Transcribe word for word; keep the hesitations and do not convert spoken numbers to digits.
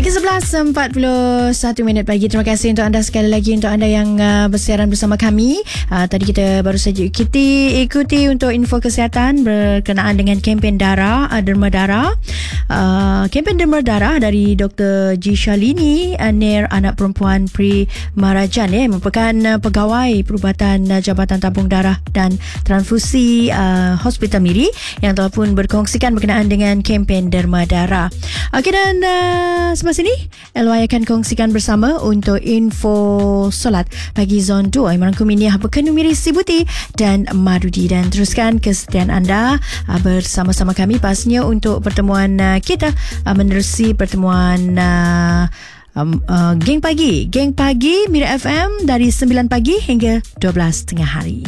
Pukul sebelas empat puluh satu minit pagi. Terima kasih untuk anda sekali lagi, untuk anda yang uh, bersiaran bersama kami. Uh, tadi kita baru saja ikuti ikuti untuk info kesihatan berkenaan dengan kempen darah, uh, derma darah. Uh, kempen derma darah dari Doktor G. Shalini uh, Nair, anak perempuan Pri Marajan, ya, merupakan uh, pegawai perubatan uh, Jabatan Tabung Darah dan Transfusi uh, Hospital Miri yang telah pun berkongsikan berkenaan dengan kempen derma darah. Okey, dan uh, selepas ini L Y akan kongsikan bersama untuk info solat bagi Zon dua Imran Kuminiah Bekenu Miri Sibuti dan Madudi. Dan teruskan kesetiaan anda uh, bersama-sama kami pastinya untuk pertemuan uh, kita uh, menerusi pertemuan uh, um, uh, Geng Pagi Geng Pagi Mira F M dari sembilan pagi hingga dua belas tengah hari.